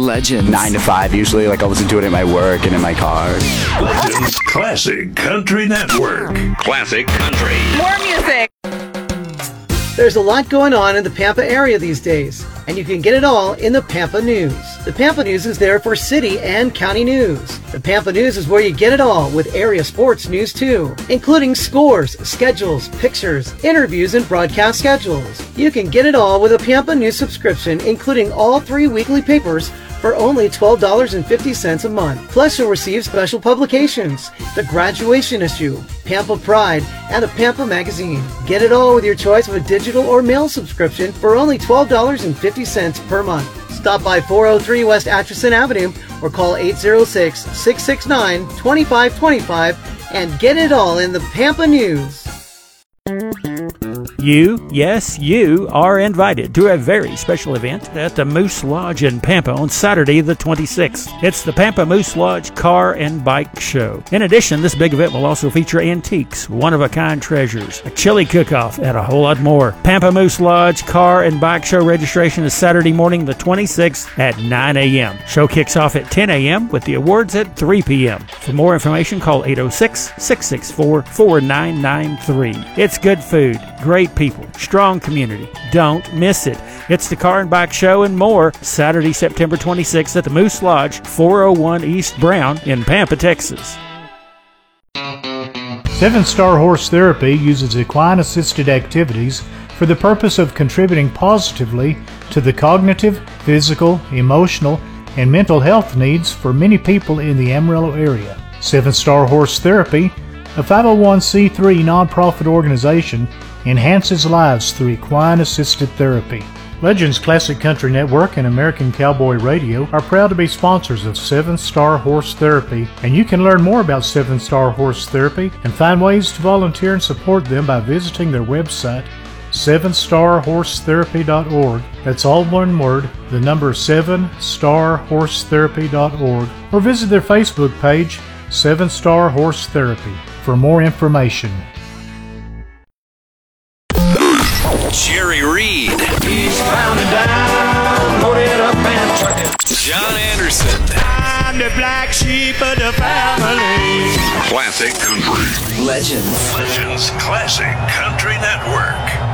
Legends. 9 to 5 usually, like I'll listen to it at my work and in my car. Legends Classic Country Network. Classic Country. More music. There's a lot going on in the Pampa area these days, and you can get it all in the Pampa News. The Pampa News is there for city and county news. The Pampa News is where you get it all with area sports news too, including scores, schedules, pictures, interviews, and broadcast schedules. You can get it all with a Pampa News subscription, including all 3 weekly papers, for only $12.50 a month. Plus, you'll receive special publications, the Graduation Issue, Pampa Pride, and the Pampa Magazine. Get it all with your choice of a digital or mail subscription for only $12.50 per month. Stop by 403 West Atchison Avenue or call 806-669-2525 and get it all in the Pampa News. You, yes, you are invited to a very special event at the Moose Lodge in Pampa on Saturday the 26th. It's the Pampa Moose Lodge Car and Bike Show. In addition, this big event will also feature antiques, one-of-a-kind treasures, a chili cook-off, and a whole lot more. Pampa Moose Lodge Car and Bike Show registration is Saturday morning the 26th at 9 a.m. Show kicks off at 10 a.m. with the awards at 3 p.m. For more information, call 806-664-4993. It's good food, great people, strong community. Don't miss it. It's the Car and Bike Show and more, Saturday, September 26th at the Moose Lodge, 401 East Brown in Pampa, Texas. 7-Star Horse Therapy uses equine-assisted activities for the purpose of contributing positively to the cognitive, physical, emotional, and mental health needs for many people in the Amarillo area. 7-Star Horse Therapy, a 501c3 nonprofit organization, enhances lives through equine-assisted therapy. Legends Classic Country Network and American Cowboy Radio are proud to be sponsors of 7-Star Horse Therapy, and you can learn more about 7-Star Horse Therapy and find ways to volunteer and support them by visiting their website, 7starhorsetherapy.org. That's all one word, the number 7starhorsetherapy.org, or visit their Facebook page, 7-Star Horse Therapy, for more information. Jerry Reed. He's pounding down, loaded up and trucking. John Anderson. I'm the black sheep of the family. Classic Country. Legends. Legends Classic Country Network.